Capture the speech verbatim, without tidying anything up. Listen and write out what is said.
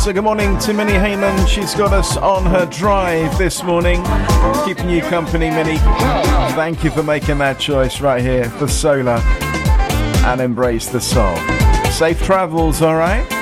So good morning to Minnie Heyman. She's got us on her drive this morning. Keeping you company, Minnie. Thank you for making that choice right here for Solar and Embrace the Soul. Safe travels, all right?